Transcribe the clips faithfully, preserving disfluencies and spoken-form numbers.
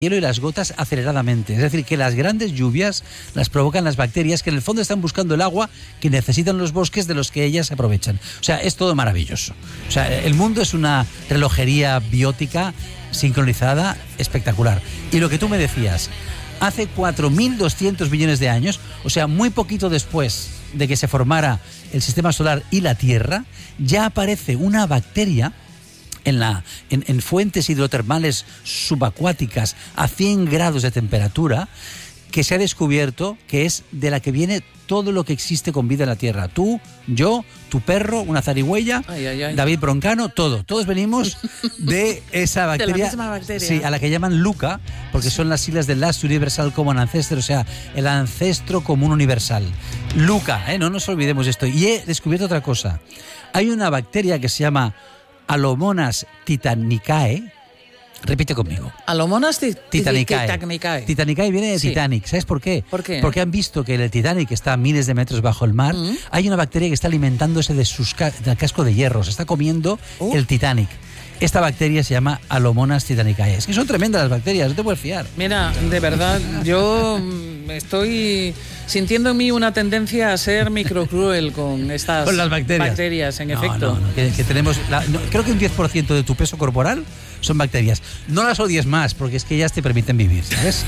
hielo y las gotas aceleradamente. Es decir, que las grandes lluvias las provocan las bacterias que en el fondo están buscando el agua que necesitan los bosques de los que ellas se aprovechan. O sea, es todo maravilloso. O sea, el mundo es una relojería biótica sincronizada espectacular. Y lo que tú me decías, hace cuatro mil doscientos millones de años, o sea, muy poquito después de que se formara el sistema solar y la Tierra, ya aparece una bacteria En, la, en, en fuentes hidrotermales subacuáticas a cien grados de temperatura, que se ha descubierto que es de la que viene todo lo que existe con vida en la Tierra. Tú, yo, tu perro, una zarigüeya, ay, ay, ay. David Broncano, todo. Todos venimos de esa bacteria. De la misma bacteria. Sí, a la que llaman LUCA, porque son las siglas del Last Universal Common Ancestor, o sea, el ancestro común universal. LUCA, ¿eh? No nos olvidemos de esto. Y he descubierto otra cosa. Hay una bacteria que se llama Alomonas titanicae. Repite conmigo. Alomonas ti- titanicae. titanicae. Titanicae viene de sí. Titanic. ¿Sabes por qué? ¿Por qué? Porque han visto que el Titanic está a miles de metros bajo el mar. Mm. Hay una bacteria que está alimentándose de sus ca- del casco de hierro. Se está comiendo uh. el Titanic. Esta bacteria se llama Alomonas titanicae. Es que son tremendas las bacterias, no te puedes fiar. Mira, de verdad, yo estoy sintiendo en mí una tendencia a ser microcruel con estas con las bacterias. bacterias, en no, efecto. No, no, que, que tenemos la, no, creo que un diez por ciento de tu peso corporal son bacterias. No las odies más, porque es que ellas te permiten vivir, ¿sabes?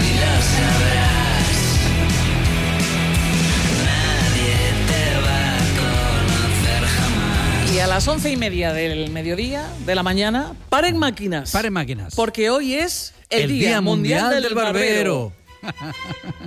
Y a las once y media del mediodía, de la mañana, paren máquinas. Paren máquinas. Porque hoy es el, el Día, Día Mundial, Mundial del, del Barbero. barbero.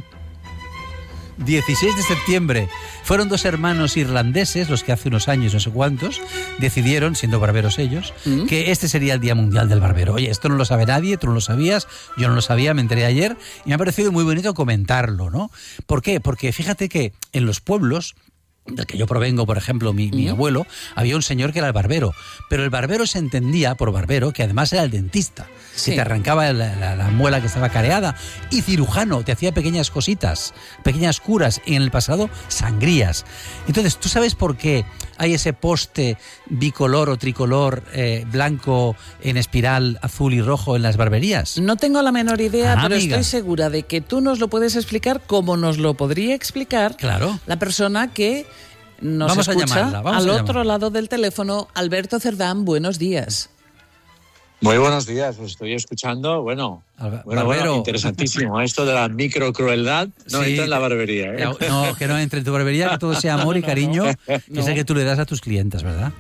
dieciséis de septiembre. Fueron dos hermanos irlandeses, los que hace unos años, no sé cuántos, decidieron, siendo barberos ellos, ¿Mm? que este sería el Día Mundial del Barbero. Oye, esto no lo sabe nadie, tú no lo sabías, yo no lo sabía, me enteré ayer, y me ha parecido muy bonito comentarlo, ¿no? ¿Por qué? Porque fíjate que en los pueblos del que yo provengo, por ejemplo, mi, mi abuelo, había un señor que era el barbero, pero el barbero se entendía por barbero que además era el dentista, sí. que te arrancaba la, la, la muela que estaba careada, y cirujano, te hacía pequeñas cositas, pequeñas curas, y en el pasado sangrías. Entonces, ¿tú sabes por qué hay ese poste bicolor o tricolor eh, blanco en espiral azul y rojo en las barberías? No tengo la menor idea, ah, pero amiga. estoy segura de que tú nos lo puedes explicar como nos lo podría explicar claro. la persona que nos vamos escucha a llamarla, vamos al a otro llamarla. lado del teléfono. Alberto Cerdán, buenos días. Muy buenos días, os estoy escuchando. Bueno, Alba, bueno, bueno, interesantísimo. Esto de la microcrueldad no sí, entra en la barbería. ¿eh? No, que no entre en tu barbería, que todo sea amor y cariño, no, no, no. que es el que tú le das a tus clientes, ¿verdad?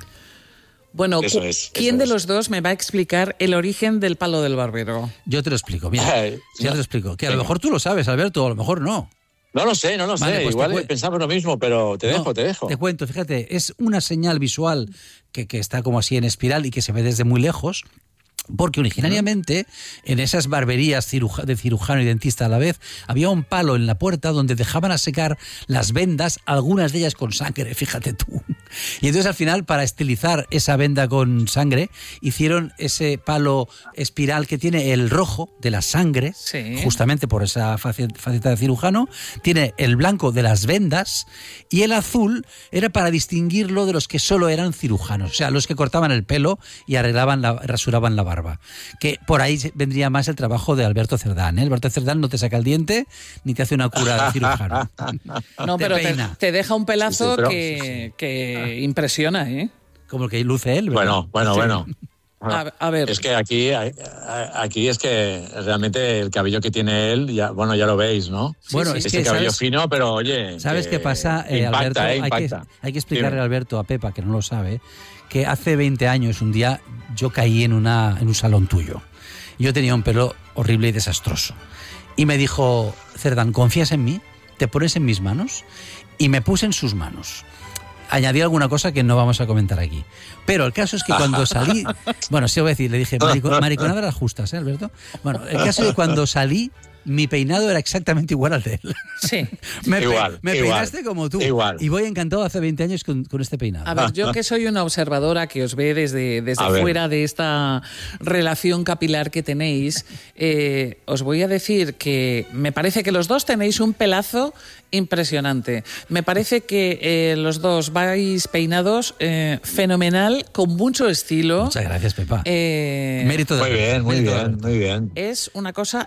Bueno, eso es, ¿quién eso de es. los dos me va a explicar el origen del palo del barbero? Yo te lo explico, mira. Ay, yo no. te lo explico. Que a lo mejor tú lo sabes, Alberto, a lo mejor no. No lo sé, no lo vale, sé. Pues Igual cu- pensamos lo mismo, pero te dejo, no, te dejo. Te cuento, fíjate, es una señal visual que, que está como así en espiral y que se ve desde muy lejos. Porque originariamente en esas barberías ciruja, de cirujano y dentista a la vez había un palo en la puerta donde dejaban a secar las vendas, algunas de ellas con sangre, fíjate tú. Y entonces al final, para estilizar esa venda con sangre, hicieron ese palo espiral que tiene el rojo de la sangre, sí. justamente por esa faceta de cirujano, tiene el blanco de las vendas y el azul era para distinguirlo de los que solo eran cirujanos, o sea, los que cortaban el pelo y arreglaban la, rasuraban la barba. Que por ahí vendría más el trabajo de Alberto Cerdán, ¿eh? Alberto Cerdán no te saca el diente ni te hace una cura de cirujano. No, te pero te, te deja un pelazo sí, sí, pero, que, sí, sí. que impresiona, ¿eh? Como el que luce él, ¿verdad? Bueno, bueno, sí. bueno. A, a ver. Es que aquí, aquí es que realmente el cabello que tiene él, ya, bueno, ya lo veis, ¿no? Sí, bueno, sí, es ese que cabello ¿sabes? fino, pero oye. ¿Sabes qué pasa, eh, impacta, Alberto? Eh, hay, impacta. que, hay que explicarle a Alberto, a Pepa, que no lo sabe, que hace veinte años, un día, yo caí en, una, en un salón tuyo. Yo tenía un pelo horrible y desastroso. Y me dijo, Cerdán, ¿confías en mí? ¿Te pones en mis manos? Y me puse en sus manos. Añadí alguna cosa que no vamos a comentar aquí. Pero el caso es que cuando salí... Bueno, sí, voy a decir, le dije, marico, mariconada las justas, ¿eh, Alberto? Bueno, el caso es que cuando salí, mi peinado era exactamente igual al de él. Sí. me igual, me igual, peinaste como tú. Igual. Y voy encantado hace veinte años con, con este peinado. A ver, yo que soy una observadora que os ve desde, desde fuera de esta relación capilar que tenéis, eh, os voy a decir que me parece que los dos tenéis un pelazo impresionante. Me parece que eh, los dos vais peinados eh, fenomenal, con mucho estilo. Muchas gracias, Pepa. Eh, Mérito de Muy bien, muy mérito de bien, muy bien. Es una cosa